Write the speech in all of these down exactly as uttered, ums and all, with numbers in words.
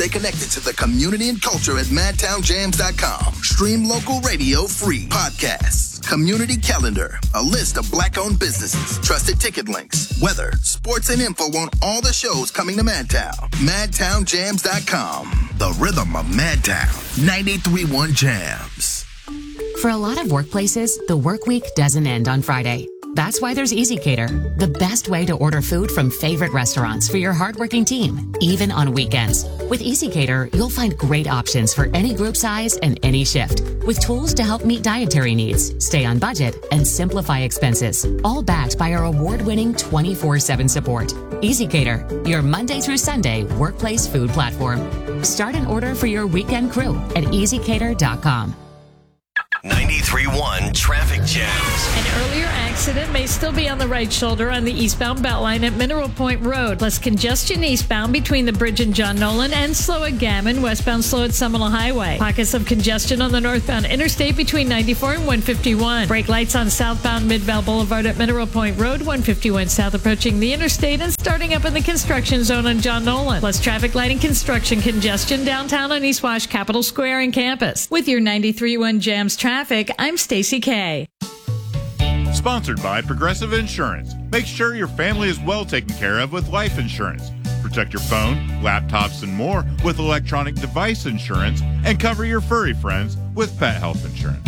Stay connected to the community and culture at madtown jams dot com. Stream local radio free. Podcasts, community calendar, a list of black-owned businesses, trusted ticket links, weather, sports, and info on all the shows coming to Madtown. madtown jams dot com. The rhythm of Madtown. ninety-three point one Jams. For a lot of workplaces, the work week doesn't end on Friday. That's why there's EasyCater, the best way to order food from favorite restaurants for your hardworking team, even on weekends. With EasyCater, you'll find great options for any group size and any shift, with tools to help meet dietary needs, stay on budget, and simplify expenses, all backed by our award-winning twenty-four seven support. EasyCater, your Monday through Sunday workplace food platform. Start an order for your weekend crew at easy cater dot com. ninety-three point one Traffic Jams. An earlier accident may still be on the right shoulder on the eastbound Beltline at Mineral Point Road. Less congestion eastbound between the bridge and John Nolan, and slow at Gammon. Westbound slow at Seminole Highway. Pockets of congestion on the northbound interstate between ninety-four and one fifty-one. Brake lights on southbound Midvale Boulevard at Mineral Point Road, one fifty-one south approaching the interstate and starting up in the construction zone on John Nolan. Plus traffic light and construction congestion downtown on East Wash, Capitol Square, and campus. With your ninety-three point one Jams Traffic, I'm Stacey K. Sponsored by Progressive Insurance. Make sure your family is well taken care of with life insurance. Protect your phone, laptops, and more with electronic device insurance, and cover your furry friends with pet health insurance.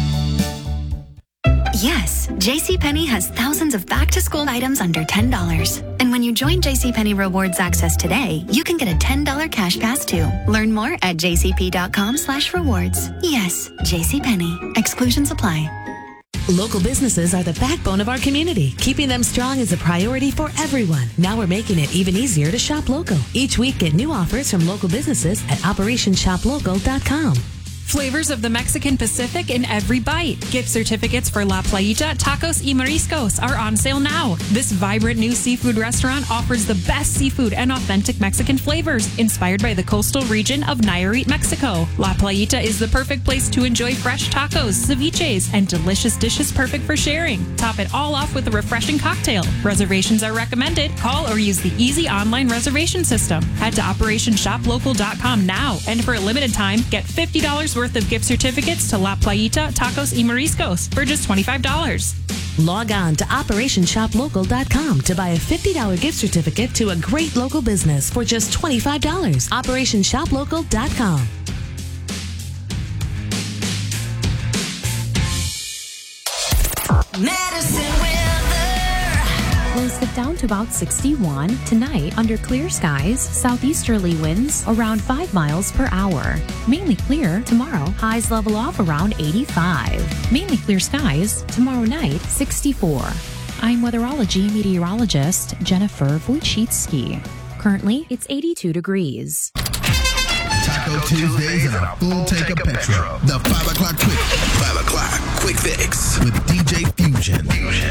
Yes, JCPenney has thousands of back-to-school items under ten dollars. And when you join JCPenney Rewards Access today, you can get a ten dollars cash pass too. Learn more at jcp.com slash rewards. Yes, JCPenney. Exclusions apply. Local businesses are the backbone of our community. Keeping them strong is a priority for everyone. Now we're making it even easier to shop local. Each week, get new offers from local businesses at operation shop local dot com. Flavors of the Mexican Pacific in every bite. Gift certificates for La Playita Tacos y Mariscos are on sale now. This vibrant new seafood restaurant offers the best seafood and authentic Mexican flavors inspired by the coastal region of Nayarit, Mexico. La Playita is the perfect place to enjoy fresh tacos, ceviches, and delicious dishes perfect for sharing. Top it all off with a refreshing cocktail. Reservations are recommended. Call or use the easy online reservation system. Head to operation shop local dot com now, and for a limited time, get fifty dollars worth of gift certificates to La Playita Tacos y Mariscos for just twenty-five dollars. Log on to operation shop local dot com to buy a fifty dollars gift certificate to a great local business for just twenty-five dollars. operation shop local dot com. Medicine weather. Winds dip down to about sixty-one. Tonight, under clear skies, southeasterly winds around five miles per hour. Mainly clear tomorrow. Highs level off around eighty-five. Mainly clear skies tomorrow night, sixty-four. I'm weatherology meteorologist Jennifer Wojcicki. Currently, it's eighty-two degrees. Taco Tuesdays and a full tank of petrol. The five o'clock quick. five o'clock quick fix with D J Fusion. Fusion.